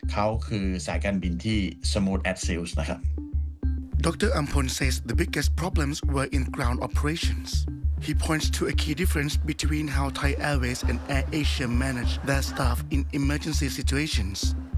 เขาคือสายการบินที่ smooth as sails นะครับ Dr. Ampon says the biggest problems were in ground operations. He points to a key difference between how Thai Airways and AirAsia manage their staff in emergency situations.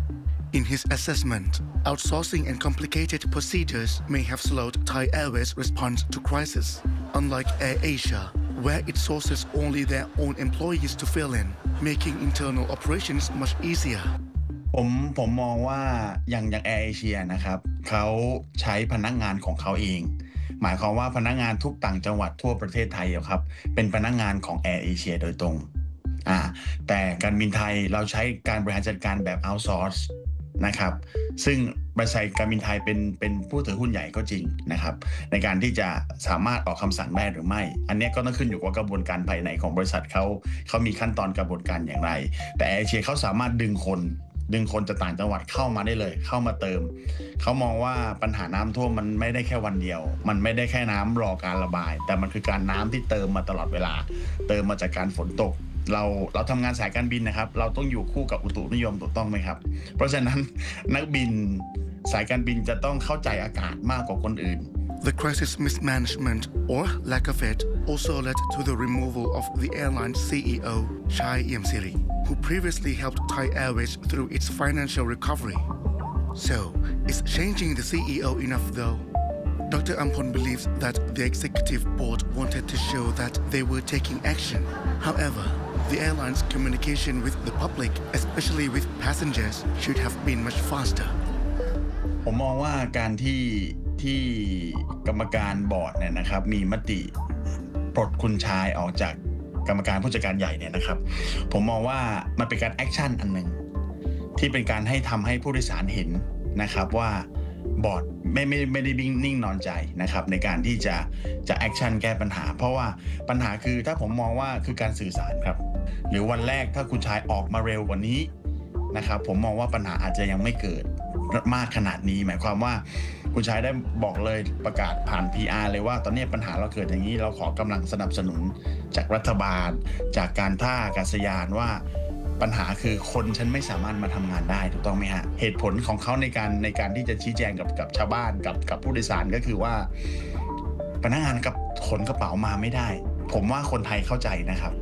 In his assessment, outsourcing and complicated procedures may have slowed Thai Airways' response to crisis, unlike AirAsia, where it sources only their own employees to fill in, making internal operations much easier. ผมมองว่าอย่างแอร์เอเชียนะครับเขาใช้พนักงานของเขาเองหมายความว่าพนักงานทุกต่างจังหวัดทั่วประเทศไทยครับเป็นพนักงานของแอร์เอเชียโดยตรงแต่การบินไทยเราใช้การบริหารจัดการแบบ outsource นะครับซึ่งบริษัทการบินไทยเป็นผู้ถือหุ้นใหญ่ก็จริงนะครับในการที่จะสามารถออกคำสั่งได้หรือไม่อันนี้ก็ต้องขึ้นอยู่กับกระบวนการภายในของบริษัทเขามีขั้นตอนกระบวนการอย่างไรแต่แอร์เอเชียเขาสามารถดึงคนจากต่างจังหวัดเข้ามาได้เลยเข้ามาเติมเขามองว่าปัญหาน้ำท่วมมันไม่ได้แค่วันเดียวมันไม่ได้แค่น้ำรอการระบายแต่มันคือการน้ำที่เติมมาตลอดเวลาเติมมาจากการฝนตกเราทำงานสายการบินนะครับเราต้องอยู่คู่กับอุตุนิยมถูกต้องไหมครับเพราะฉะนั้นนักบินสายการบินจะต้องเข้าใจอากาศมากกว่าคนอื่น The crisis mismanagement or lack of it also led to the removal of the airline's CEO, Chai Yamsiri, who previously helped Thai Airways through its financial recovery. So, is changing the CEO enough though? Dr. Ampon believes that the executive board wanted to show that they were taking action. However, the airline's communication with the public, especially with passengers, should have been much faster. ผมมองว่าการที่กรรมการบอร์ดเนี่ยนะครับมีมติปลดคุณชายออกจากกรรมการผู้จัดการใหญ่เนี่ยนะครับผมมองว่ามันเป็นการแอคชั่นอันหนึ่งที่เป็นการทำให้ผู้โดยสารเห็นนะครับว่าบอร์ดไม่ได้นิ่งนอนใจนะครับในการที่จะแอคชั่นแก้ปัญหาเพราะว่าปัญหาคือถ้าผมมองว่าคือการสื่อสารครับหรือวันแรกถ้าคุณชายออกมาเร็วกว่านี้นะครับผมมองว่าปัญหาอาจจะยังไม่เกิดมากขนาดนี้หมายความว่าคุณชายได้บอกเลยประกาศผ่าน PR เลยว่าตอนนี้ปัญหาเราเกิดอย่างนี้เราขอกำลังสนับสนุนจากรัฐบาลจากการท่าอากาศยานว่าปัญหาคือคนฉันไม่สามารถมาทำงานได้ถูกต้องไหมฮะเหตุผลของเขาในการที่จะชี้แจงกับชาวบ้านกับผู้โดยสารก็คือว่าพนักงานกับขนกระเป๋ามาไม่ได้ผมว่าคนไทยเข้าใจนะครับ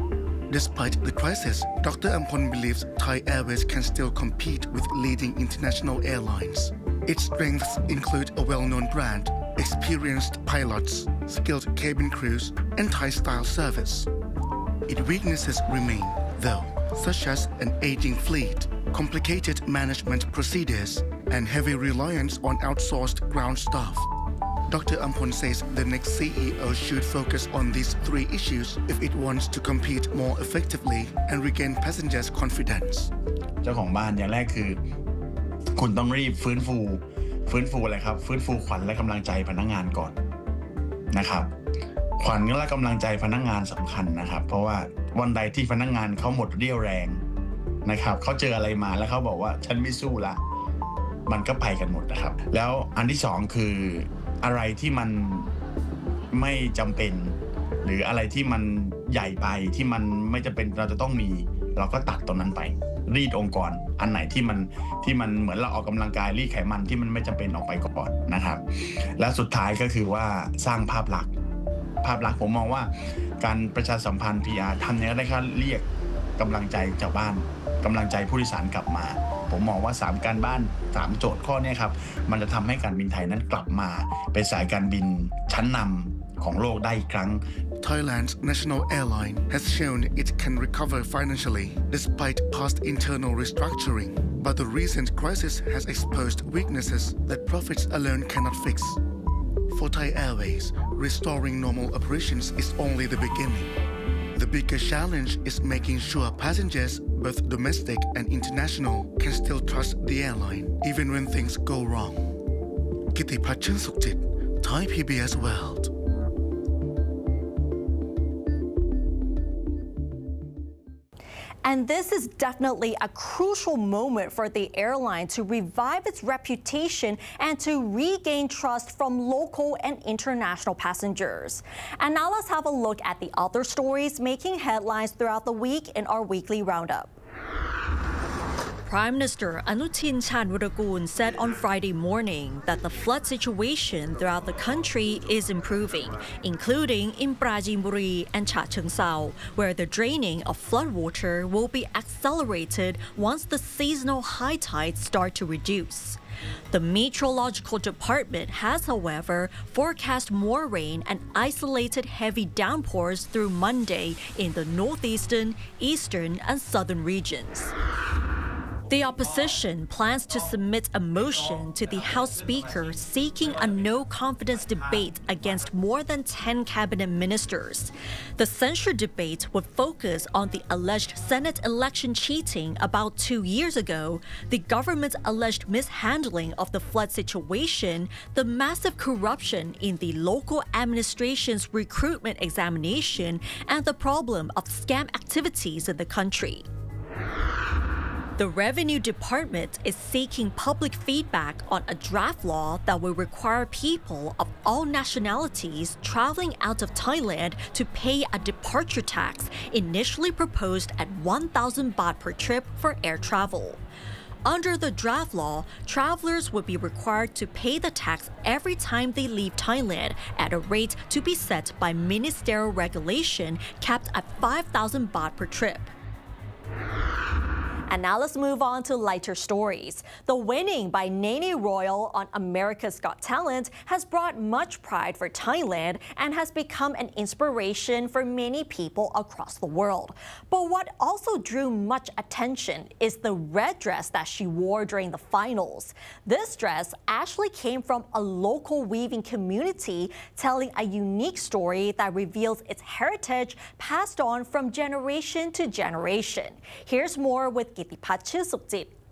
Despite the crisis, Dr. Ampon believes Thai Airways can still compete with leading international airlines. Its strengths include a well-known brand, experienced pilots, skilled cabin crews, and Thai-style service. Its weaknesses remain, though, such as an aging fleet, complicated management procedures, and heavy reliance on outsourced ground staff. Dr. Ampon says the next CEO should focus on these three issues if it wants to compete more effectively and regain passengers' confidence. เจ้าของบ้านอย่างแรกคือคุณต้องรีบฟื้นฟูอะไรครับฟื้นฟูขวัญและกำลังใจพนักงานก่อนนะครับขวัญและกำลังใจพนักงานสำคัญนะครับเพราะว่าวันใดที่พนักงานเขาหมดเรี่ยวแรงนะครับเขาเจออะไรมาแล้วเขาบอกว่าฉันไม่สู้ละมันก็ไปกันหมดนะครับแล้วอันที่สองคืออะไรที่มันไม่จำเป็นหรืออะไรที่มันใหญ่ไปที่มันไม่จำเป็นเราจะต้องมีเราก็ตัดตรงนั้นไปรีดองค์กรอันไหนที่มันเหมือนเราออกกำลังกายรีดไขมันที่มันไม่จำเป็นออกไปก่อนนะครับและสุดท้ายก็คือว่าสร้างภาพลักษณ์ผมมองว่าการประชาสัมพันธ์ PR ทำอย่างไรได้ครับเรียกกำลังใจชาวบ้านกำลังใจผู้โดยสารกลับมาผมมองว่า3การบ้าน3โจทย์ข้อนี้ครับมันจะทำให้การบินไทยนั้นกลับมาเป็นสายการบินชั้นนำของโลกได้อีกครั้ง Thailand's national airline has shown it can recover financially despite past internal restructuring, but the recent crisis has exposed weaknesses that profits alone cannot fix. For Thai Airways, restoring normal operations is only the beginning. The bigger challenge is making sure passengers, both domestic and international, can still trust the airline even when things go wrong. Kittipat Chunsukhjit, Thai PBS World. And this is definitely a crucial moment for the airline to revive its reputation and to regain trust from local and international passengers. And now let's have a look at the other stories making headlines throughout the week in our weekly roundup. Prime Minister Anutin Chanvirakul said on Friday morning that the flood situation throughout the country is improving, including in Prajinburi and Cha Cheong Sao, where the draining of floodwater will be accelerated once the seasonal high tides start to reduce. The Meteorological Department has, however, forecast more rain and isolated heavy downpours through Monday in the northeastern, eastern, and southern regions. The opposition plans to submit a motion to the House Speaker seeking a no-confidence debate against more than 10 cabinet ministers. The censure debate would focus on the alleged Senate election cheating about 2 years ago, the government's alleged mishandling of the flood situation, the massive corruption in the local administration's recruitment examination, and the problem of scam activities in the country. The Revenue Department is seeking public feedback on a draft law that will require people of all nationalities traveling out of Thailand to pay a departure tax initially proposed at 1,000 baht per trip for air travel. Under the draft law, travelers would be required to pay the tax every time they leave Thailand at a rate to be set by ministerial regulation capped at 5,000 baht per trip. And now let's move on to lighter stories. The winning by Nene Royal on America's Got Talent has brought much pride for Thailand and has become an inspiration for many people across the world. But what also drew much attention is the red dress that she wore during the finals. This dress actually came from a local weaving community telling a unique story that reveals its heritage passed on from generation to generation. Here's more with Gitipat Chusukjit